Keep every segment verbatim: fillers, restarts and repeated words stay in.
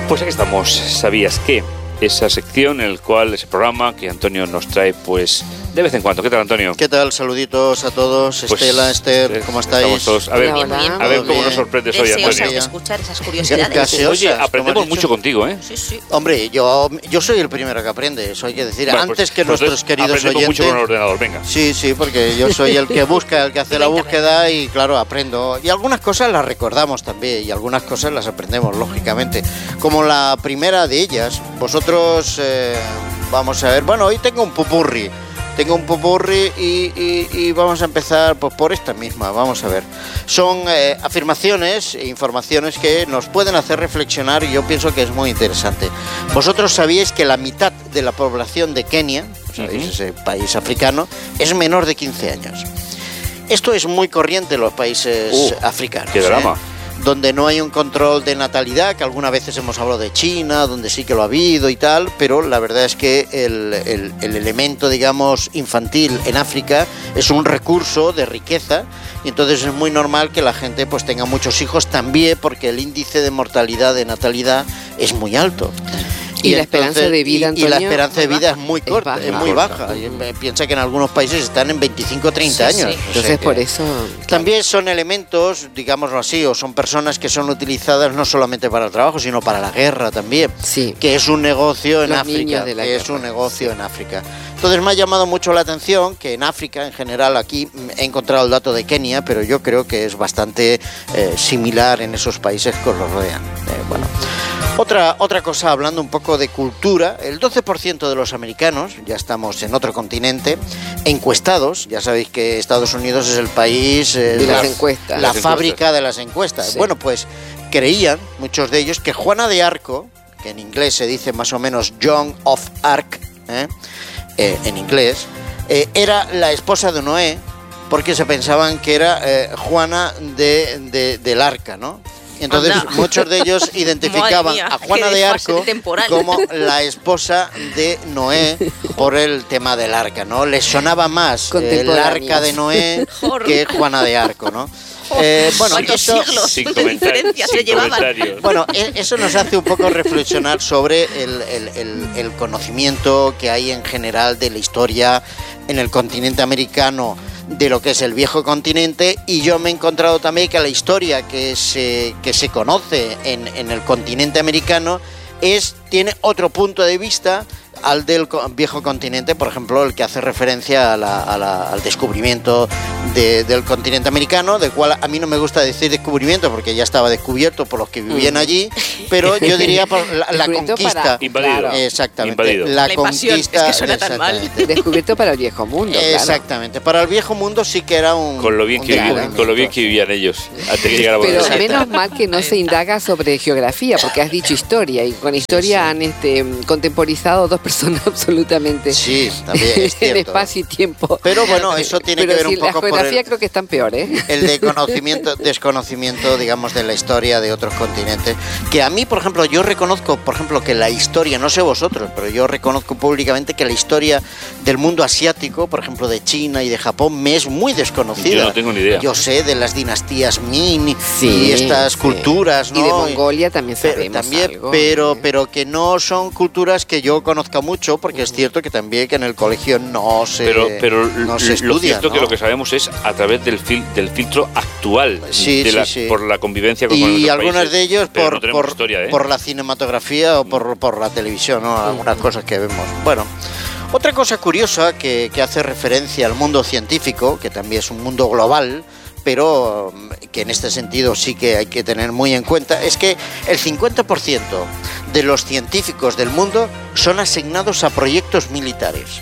Pues aquí estamos, ¿sabías qué? Esa sección en la cual, ese programa que Antonio nos trae, pues, de vez en cuando. ¿Qué tal, Antonio? ¿Qué tal? Saluditos a todos. Pues, Estela, Esther, ¿cómo estáis? Todos. A ver, bien, bien. a ver cómo nos sorprendes hoy, Antonio. Deseosa de escuchar esas curiosidades. Gaseosas, Oye, aprendemos mucho contigo, ¿eh? Sí, sí. Hombre, yo, yo soy el primero que aprende, eso hay que decir. Bueno, Antes pues, que pues nuestros queridos aprendemos oyentes. mucho con el ordenador, venga. Sí, sí, porque yo soy el que busca, el que hace la búsqueda y, claro, aprendo. Y algunas cosas las recordamos también y algunas cosas las aprendemos, lógicamente. Como la primera de ellas. Vosotros, eh, vamos a ver, bueno, hoy tengo un pupurri. Tengo un popurrí y, y, y vamos a empezar pues, por esta misma, vamos a ver. Son eh, afirmaciones e informaciones que nos pueden hacer reflexionar y yo pienso que es muy interesante. Vosotros sabíais que la mitad de la población de Kenia, ¿sabéis? Uh-huh. Ese país africano, es menor de quince años. Esto es muy corriente en los países uh, africanos. ¡Qué drama! ¿eh? Donde no hay un control de natalidad, que algunas veces hemos hablado de China, donde sí que lo ha habido y tal, pero la verdad es que el, el, el elemento, digamos, infantil en África es un recurso de riqueza y entonces es muy normal que la gente pues tenga muchos hijos también porque el índice de mortalidad, de natalidad es muy alto. Y, y la entonces, esperanza de vida, Antonio, y la esperanza de vida es muy corta, es, es muy baja. Piensa que en algunos países están en veinticinco o treinta sí, años. Sí. Entonces, o sea por eso... También son elementos, digámoslo así, o son personas que son utilizadas no solamente para el trabajo, sino para la guerra también. Sí. Que es un negocio en Los África. De la que guerra. es un negocio en África. Entonces me ha llamado mucho la atención que en África, en general, aquí he encontrado el dato de Kenia, pero yo creo que es bastante eh, similar en esos países que los rodean. Eh, bueno... Otra, otra cosa, hablando un poco de cultura, el doce por ciento de los americanos, ya estamos en otro continente, encuestados, ya sabéis que Estados Unidos es el país... Eh, de la, las encuestas. La las fábrica encuestas. de las encuestas. Sí. Bueno, pues creían, muchos de ellos, que Juana de Arco, que en inglés se dice más o menos Joan of Arc, ¿eh? Eh, en inglés, eh, era la esposa de Noé, porque se pensaban que era eh, Juana de, de, del Arca, ¿no? Entonces Anda. muchos de ellos identificaban mía, a Juana de Arco como la esposa de Noé por el tema del arca, ¿no? Les sonaba más eh, el arca de Noé que Juana de Arco, ¿no? Eh, bueno, eso, siglos sin de diferencia se llevaban. Bueno, eso nos hace un poco reflexionar sobre el, el, el, el conocimiento que hay en general de la historia en el continente americano, de lo que es el viejo continente, y yo me he encontrado también que la historia que se, que se conoce en, en el continente americano es, tiene otro punto de vista al del viejo continente, por ejemplo, el que hace referencia a la, a la, al descubrimiento de, del continente americano, del cual a mí no me gusta decir descubrimiento porque ya estaba descubierto por los que vivían allí, pero yo diría por la, la conquista. Para, invadido. Claro. Exactamente. Invadido. La, la conquista. invasión, es que suena tan mal. Descubierto para el viejo mundo. Claro. Exactamente. Para el viejo mundo sí que era un. Con lo bien, que, vivían, con lo bien que vivían ellos. Antes de llegar a Pero Exacto. menos mal que no se indaga sobre geografía, porque has dicho historia, y con historia sí, sí. han este, contemporizado dos personas absolutamente. Sí, también es cierto. En espacio y tiempo. Pero bueno, eso tiene Pero que ver sí, un poco la geografía por el, creo que están peor, ¿eh? El de conocimiento, desconocimiento, digamos, de la historia de otros continentes. Que a mí, por ejemplo, yo reconozco, por ejemplo, que la historia, no sé vosotros, pero yo reconozco públicamente que la historia del mundo asiático, por ejemplo, de China y de Japón, me es muy desconocida. Yo no tengo ni idea. Yo sé de las dinastías Ming sí, y estas sí. culturas, ¿no? Y de Mongolia también sabemos pero, también, algo. Pero, ¿eh? pero que no son culturas que yo conozca mucho, porque es cierto que también que en el colegio no se pero pero no se estudia, lo cierto ¿no? que lo que sabemos es a través del fil, del filtro actual sí, de sí, la, sí. por la convivencia con y nuestros algunos países, de ellos por no por, historia, ¿eh? por la cinematografía o por, por la televisión, ¿no? Algunas cosas que vemos. Bueno, otra cosa curiosa que, que hace referencia al mundo científico, que también es un mundo global, pero que en este sentido sí que hay que tener muy en cuenta, es que el cincuenta por ciento de los científicos del mundo son asignados a proyectos militares.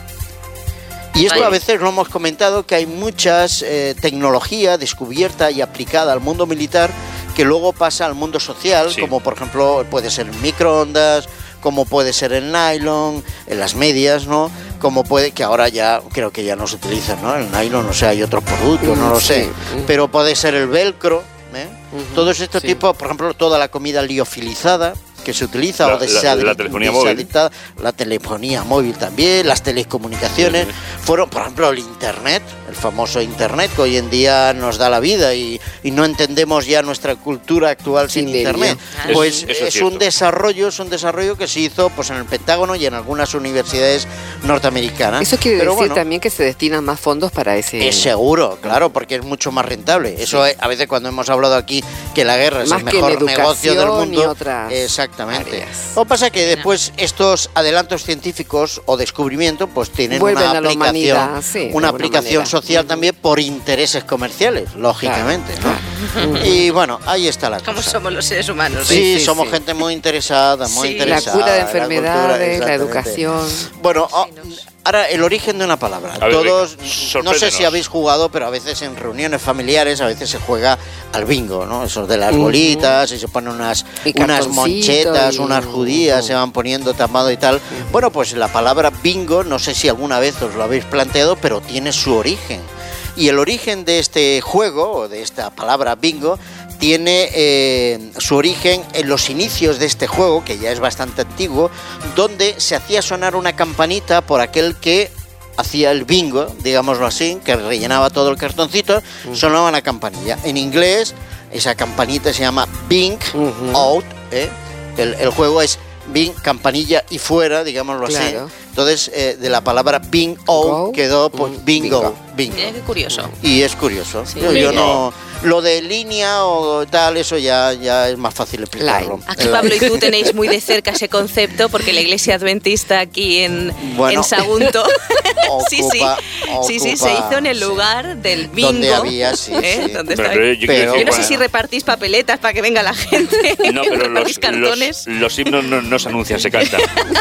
Y esto a veces lo hemos comentado, que hay muchas eh, tecnología descubierta y aplicada al mundo militar que luego pasa al mundo social, sí. Como por ejemplo puede ser microondas, como puede ser el nylon, en las medias, ¿no? Como puede, que ahora ya creo que ya no se utiliza, ¿no? El nylon, o sea, hay otros productos, no lo sí. sé, pero puede ser el velcro, ¿eh? Uh-huh, todos estos sí. tipos, por ejemplo, toda la comida liofilizada, que se utiliza La- o la- desadi- la telefonía móvil. desadictada, la telefonía móvil también, las telecomunicaciones, Sí. fueron, por ejemplo, el Internet, el famoso Internet que hoy en día nos da la vida y, y no entendemos ya nuestra cultura actual sin Sin Internet. ello. Pues Eso- eso es es un cierto. desarrollo, es un desarrollo que se hizo pues en el Pentágono y en algunas universidades norteamericanas. Eso quiere Pero decir bueno, también que se destinan más fondos para ese... es seguro, claro, porque es mucho más rentable. Eso eh, a veces cuando hemos hablado aquí que la guerra es Más el que en mejor negocio del educación y mundo. otras Exactamente. áreas. Lo que pasa es que después estos adelantos científicos o descubrimientos pues tienen Vuelven una a la aplicación, humanidad, sí, de una alguna aplicación manera. social también por intereses comerciales, lógicamente, Claro, ¿no? Y bueno, ahí está la Como cosa. somos los seres humanos. Sí, Sí, sí, somos sí. gente muy interesada, muy Sí. La interesada. cura de en cultura, enfermedades, la exactamente. educación. Bueno, oh, nos- ahora el origen de una palabra. A ver, Todos, venga, no sé sorpréndenos. si habéis jugado, pero a veces en reuniones familiares a veces se juega al bingo, ¿no? Eso de las Ujú. bolitas y se ponen unas, Y unas cartoncito monchetas, y- unas judías, se van poniendo tapado y tal. Bueno, pues la palabra bingo, no sé si alguna vez os lo habéis planteado, pero tiene su origen. Y el origen de este juego, o de esta palabra bingo, tiene eh, su origen en los inicios de este juego, que ya es bastante antiguo, donde se hacía sonar una campanita por aquel que hacía el bingo, digámoslo así, que rellenaba todo el cartoncito, sonaba una campanilla. En inglés, esa campanita se llama bing Ujú. out, ¿eh? el, el juego es bing, campanilla y fuera, digámoslo Claro. así. Entonces, eh, de la palabra bing out Go. quedó pues Mm, bingo, bingo. bingo. Mira qué curioso. Y es curioso. Sí. Yo, yo Bingo. no. Lo de línea o tal, eso ya, ya es más fácil explicarlo. Line. Aquí El- Pablo y tú tenéis muy de cerca ese concepto porque la iglesia adventista aquí en, Bueno. en Sagunto sí, sí, Ocupa- sí, sí, se ocupa, hizo en el sí. lugar del bingo. Donde había, sí, ¿eh? sí. Donde Pero, estaba- pero yo quiero Pero- decir, Yo no sé bueno. si repartís papeletas para que venga la gente. no, pero los, repartís cartones. los, los himnos no, no se anuncian, se cantan.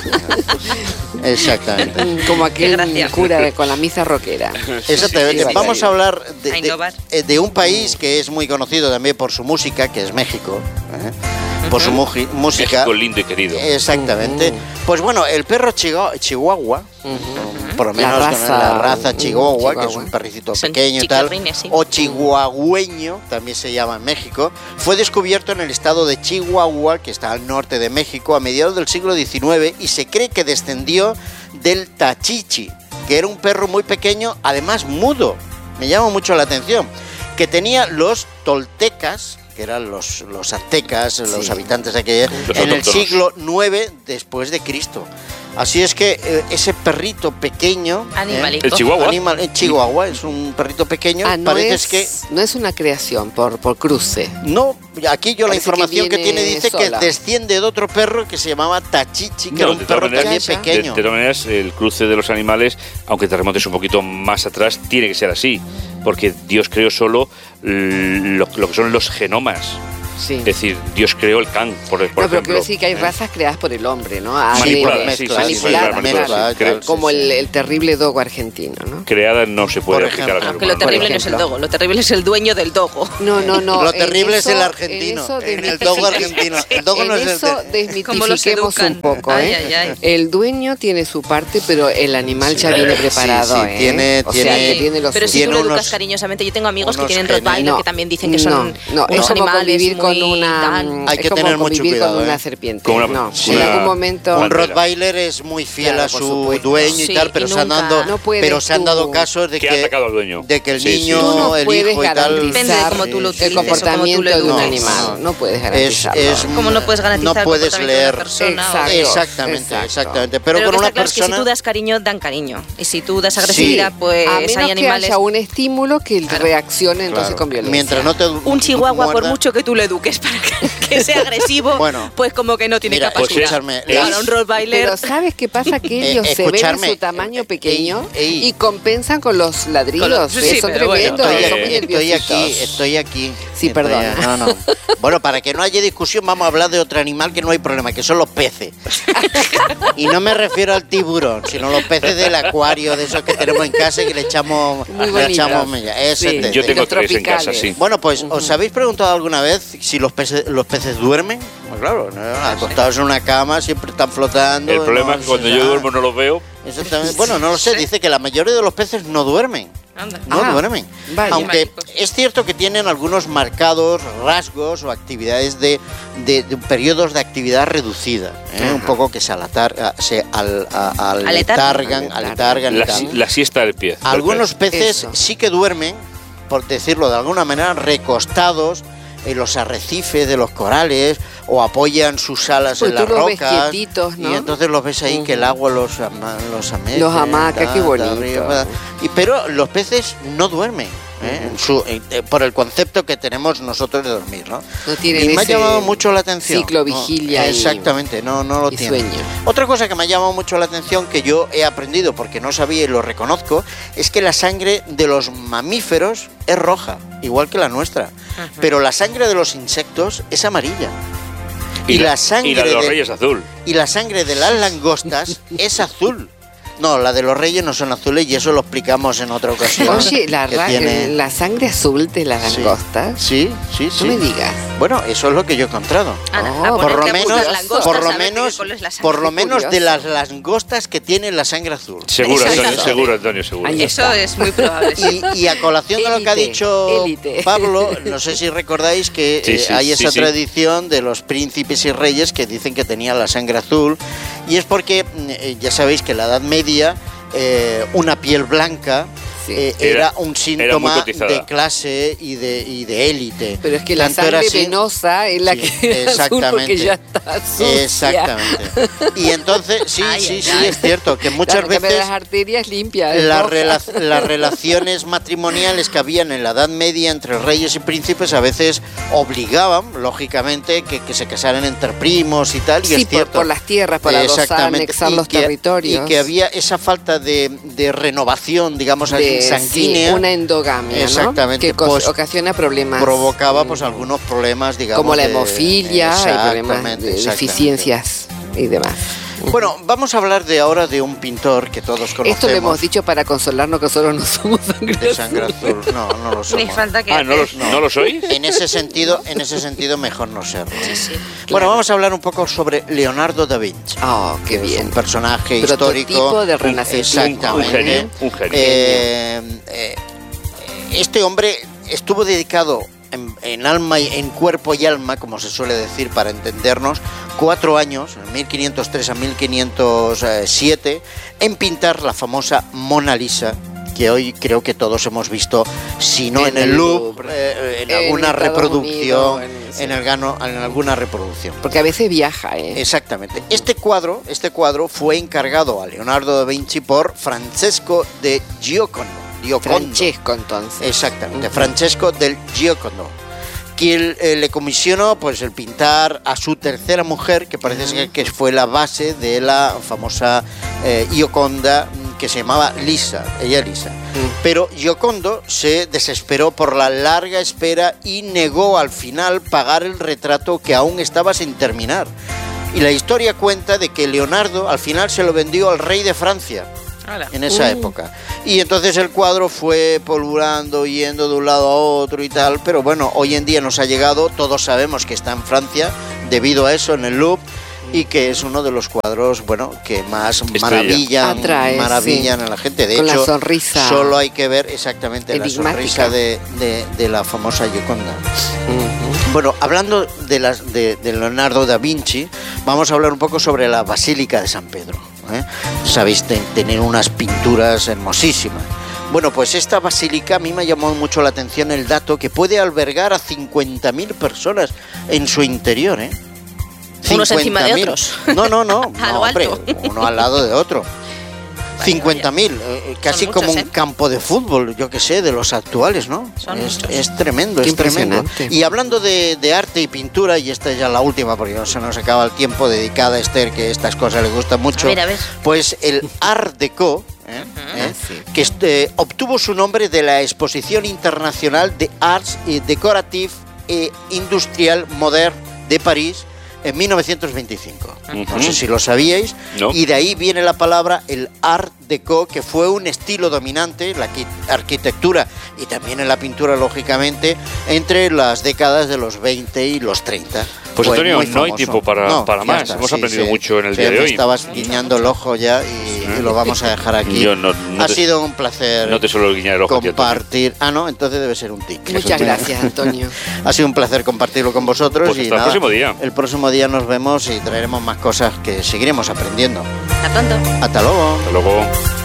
Exactamente. Mm, Como aquel gracia. cura de- con la misa rockera. Exactamente. Sí, Vamos sí. a hablar de, A de- innovar. eh, de un país que es muy conocido también por su música, que es México. ¿eh? Por su muji- música. México lindo y querido. Exactamente. Ujú. Pues bueno, el perro chigo- chihuahua, por lo La menos con raza, la raza mm, chihuahua, que es chihuahua. un perricito Son pequeño y tal, chiquirrines, sí. o chihuahueño, también se llama en México, fue descubierto en el estado de Chihuahua, que está al norte de México, a mediados del siglo diecinueve, y se cree que descendió del tachichi, que era un perro muy pequeño, además mudo. Me llama mucho la atención, que tenía los toltecas, que eran los, los aztecas, los Sí. habitantes de aquella, Los en el autóctonos. siglo nueve después de Cristo. Así es que eh, ese perrito pequeño, Animalico. El chihuahua. animal, en Chihuahua, es un perrito pequeño, Ah, no parece es, que no es una creación por, por cruce. no, aquí yo la Parece que información que, viene tiene dice sola. que desciende de otro perro que se llamaba Tachichi, que No, era un de todas perro también maneras- pequeño. De, de todas maneras, el cruce de los animales, aunque te remontes un poquito más atrás, tiene que ser así. Porque Dios creó solo l- lo, lo que son los genomas. Sí. Es decir, Dios creó el can, por, por No, pero ejemplo. quiero decir que hay razas creadas por el hombre, ¿no? Ah, Manipuladas, de- sí, sí, mezclas, sí, manipuladas, manipuladas, claro. sí. Cre- Sí, como sí. el, el terrible dogo argentino, ¿no? Creada no se puede Por aplicar ejemplo. al ser Aunque lo humano. terrible no es el ejemplo. dogo, lo terrible es el dueño del dogo. No, no, no. Lo en terrible es eso- el en argentino, eso en el desmitifique- dogo argentino. El dogo no en es el eso de- Cómo los desmitifiquemos educan. un poco, Ay, ¿eh? ay, ay. El dueño tiene su parte, pero el animal ya viene Sí, preparado, sí, ¿eh? tiene- o sea, tiene- que tiene los Pero si tiene tú lo educas unos- cariñosamente, yo tengo amigos que unos tienen genes. Rottweiler No, que también dicen que son no, no, unos es como animales convivir con muy una tal. Hay es que como tener mucho convivir cuidado, con una ¿eh? serpiente. Con una- no, sí. en algún momento Un Bandera. Rottweiler es muy fiel Claro, a por su supuesto. dueño y Sí, tal, pero y se han nunca- dado, No puedes pero se han dado tú- casos de Que que, ha atacado al dueño. de que el Sí, sí, niño, sí. Tú no el puedes hijo y tal. Depende de garantizar cómo tú lo el utilices o cómo tú comportamiento lo de un eduques. animal. No, No puedes Es, garantizarlo. es, ¿Cómo no puedes garantizar no el puedes comportamiento de leer. una persona? Exacto. Exactamente, exacto. exactamente. Pero, Pero con lo que una está claro es que persona. si tú das cariño, dan cariño. Y si tú das agresividad, Sí. pues a menos hay que animales... haya un estímulo que Claro. reaccione entonces Claro, con violencia. mientras no te Un chihuahua, por muerda- mucho que tú lo eduques para que, que sea agresivo, Bueno. pues como que no tiene Mira, capacidad. escucharme, Y ahora es- un Rottweiler... Pero ¿sabes qué pasa? Que Eh, ellos se ven en escucharme, su tamaño eh, pequeño ey, ey. y compensan con los ladridos. Con los- sí, eh, son pero bueno, tremendos, Estoy, son muy estoy aquí, nerviositos. estoy aquí. Sí, Estoy- perdona. No, no. Bueno, para que no haya discusión, vamos a hablar de otro animal que no hay problema, que son los peces. Y no me refiero al tiburón, sino los peces del acuario, de esos que tenemos en casa y que le echamos, Muy le bonitos. echamos mella. Ese Sí. te- Yo te- tengo Los tres en casa, tropicales. sí. Bueno, pues, ¿os habéis preguntado alguna vez si los peces, los peces duermen? Pues claro, ¿no? Acostados en una cama siempre están flotando. El problema no es que cuando se yo da. duermo no lo veo. Exactamente. Bueno, no lo sé, dice que la mayoría de los peces no duermen. Anda. No Ah, duermen. vaya. Aunque Mágicos. es cierto que tienen algunos marcados rasgos o actividades de, de- de periodos de actividad reducida, ¿eh? Ajá. Un poco que se, alatar, a- se al, a- aletargan, Aletargan. aletargan y La, tal. si- la siesta del pie. Algunos peces Eso. sí que duermen, por decirlo de alguna manera, recostados en los arrecifes de los corales o apoyan sus alas Pues en tú las los ves rocas quietitos, ¿no? y entonces los ves ahí que el Ujú. agua los, ama- los amece, Los amaca, ta, qué ta, bonito. arriba, y, pero los peces no duermen. ¿eh? En su- eh, eh, por el concepto que tenemos nosotros de dormir, ¿no? No tienen y me ha ese llamado mucho la atención. ciclo ¿no? vigilia y- Exactamente, no, no lo y tienen. sueño. Otra cosa que me ha llamado mucho la atención, que yo he aprendido porque no sabía y lo reconozco, es que la sangre de los mamíferos es roja, igual que la nuestra. Pero la sangre de los insectos es amarilla. Y, la, sangre y la de los de- reyes azul. y la sangre de las langostas es azul. No, la de los reyes no son azules y eso lo explicamos en otra ocasión. Oye, la, que ra- tiene- la sangre azul de las Sí. langostas. Sí, sí, sí. No me digas. Bueno, eso es lo que yo he encontrado. Ana, Oh, a por lo ponerte a menos, buscar langostas, por a lo ver qué menos, color es la sangre. por lo menos de curioso. las langostas que tienen la sangre azul. Seguro, Exacto. Antonio, seguro, Antonio, seguro. Ahí Eso está. es muy probable. sí. Y, y a colación de lo que ha Élite, dicho élite. Pablo, no sé si recordáis que Sí, eh, sí, hay sí, esa sí. tradición de los príncipes y reyes que dicen que tenían la sangre azul, y es porque mm, eh, ya sabéis que en la Edad Media eh, una piel blanca Sí. eh, Era- era, un era muy síntoma cotizada. de clase y de, y de élite. Pero es que la Tanto era sangre así- venosa es la Sí, que es azul porque exactamente. ya está sucia. Exactamente. Y entonces, sí, Ay, sí, ay, sí, ay. es cierto que muchas Claro, en cambio, veces las arterias limpias. es las, roja. rela- las relaciones matrimoniales que habían en la Edad Media entre reyes y príncipes a veces obligaban, lógicamente, que, que se casaran entre primos y tal. Y Sí, es por, cierto. por las tierras, por adosar, Exactamente. anexar Y los que- territorios. Y que había esa falta de, de renovación, digamos así, de, sanguínea. sí, una endogamia, ¿no? Exactamente, Que cos- pues, ocasiona problemas. provocaba mm, pues algunos problemas, digamos. como la de- hemofilia y problemas Exactamente, de exactamente. deficiencias y demás. Bueno, vamos a hablar de ahora de un pintor que todos conocemos. Esto lo hemos dicho para consolarnos que solo no somos sangre de sangre azul. azul. No, no lo Ni somos. falta que Ah, ¿no lo, hacer. ¿no lo sois? En ese sentido, en ese sentido mejor no serlo. Sí, sí. Bueno, vamos a hablar un poco sobre Leonardo da Vinci. Oh, qué que es bien. un personaje Prototipo histórico. del Renacimiento. Exactamente. Un genio, un genio. Eh, eh, este hombre estuvo dedicado en, en alma y en cuerpo y alma, como se suele decir para entendernos, cuatro años, en mil quinientos tres a mil quinientos siete, en pintar la famosa Mona Lisa, que hoy creo que todos hemos visto, si no en, En el el Louvre, Louvre, eh, en en alguna Estados reproducción, Unidos, en- sí. en, el gano, en alguna reproducción. Porque a veces viaja, ¿eh? Exactamente. Este cuadro, este cuadro fue encargado a Leonardo da Vinci por Francesco de Giocondo. Giocondo. Francesco, entonces. Exactamente, Ujú. Francesco del Giocondo, quien eh, le comisionó pues el pintar a su tercera mujer, que parece ser que fue la base de la famosa eh, Gioconda, mm, que se llamaba Lisa, ella Lisa. Pero Giocondo se desesperó por la larga espera y negó al final pagar el retrato que aún estaba sin terminar. Y la historia cuenta de que Leonardo al final se lo vendió al rey de Francia Hala. en esa época. Y entonces el cuadro fue polvurando, yendo de un lado a otro y tal, pero bueno, hoy en día nos ha llegado, todos sabemos que está en Francia, debido a eso, en el Louvre, y que es uno de los cuadros, bueno, que más Estrella. maravillan, Atrae, maravillan sí. a la gente. De Con la hecho, sonrisa solo hay que ver exactamente la enigmática. sonrisa de, de- de la famosa Gioconda. Ujú. Bueno, hablando de, las, de, de Leonardo da Vinci, vamos a hablar un poco sobre la Basílica de San Pedro. ¿eh? Sabéis, te- tener unas pinturas hermosísimas. Bueno, pues esta basílica a mí me llamó mucho la atención el dato que puede albergar a cincuenta mil personas en su interior, ¿eh? Unos encima de cincuenta mil. otros. No, no, no, A no lo hombre, alto. uno al lado de otro. cincuenta mil, eh, casi Son como muchos, un ¿eh? campo de fútbol, yo que sé, de los actuales, ¿no? Son es, muchos. es tremendo, Qué es tremendo. impresionante. Y hablando de, de arte y pintura, y esta es ya la última porque no se nos acaba el tiempo, dedicada a Esther, que estas cosas le gustan mucho, A ver, a ver. pues el Art Deco, ¿eh? ¿eh? Ah, sí. que este, obtuvo su nombre de la Exposición Internacional de Arts et Decorative e Industrial Moderne de París en mil novecientos veinticinco. No Ujú. sé si lo sabíais. No. Y de ahí viene la palabra el Art Deco, que fue un estilo dominante en la arqui- arquitectura y también en la pintura, lógicamente, entre las décadas de los veinte y los treinta. Pues, Fue Antonio, muy no hay famoso. tiempo para- para ya más. Hemos aprendido mucho en el sí, día de me hoy. estabas guiñando el ojo ya y... y lo vamos a dejar aquí. Yo no, no ha te, sido un placer no te suelo guiñar el ojo, compartir. Ah, no, entonces debe ser un tic. Muchas gracias, Antonio. Ha sido un placer compartirlo con vosotros. Pues y hasta nada, el próximo día. El próximo día nos vemos y traeremos más cosas que seguiremos aprendiendo. Hasta pronto. Hasta luego. Hasta luego.